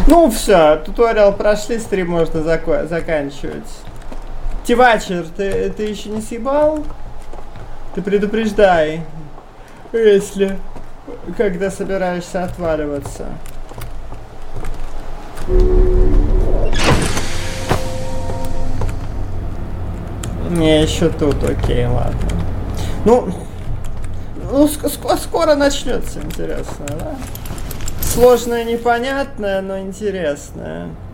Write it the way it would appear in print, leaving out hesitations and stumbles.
Ну все, туториал прошли, стрим можно заканчивать. Тивачер, ты еще не съебал? Ты предупреждай, если когда собираешься отваливаться. Не, еще тут, окей, ладно. Ну скоро начнется, интересно, да? Сложное, непонятное, но интересное.